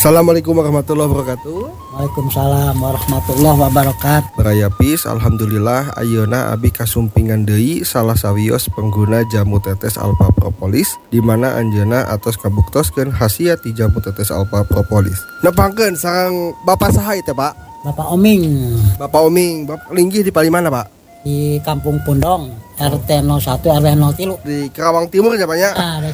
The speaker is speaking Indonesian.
Assalamualaikum warahmatullahi wabarakatuh. Waalaikumsalam warahmatullahi wabarakatuh. Baraya Pis, alhamdulillah ayeuna abi kasumpingan deui salah sawios pengguna jamu tetes alpha propolis di mana anjeunna atos kabuktoskeun khasiat ti jamu tetes alpha propolis. Nepangkeun sareng Bapak saha teh, Pak? Bapak Oming Bapak Oming, Bapak linggih di palimana, Pak? di Kampung Pundong, RT 01 RW 03. Di Kerawang Timur ya, Pak ya? Nah,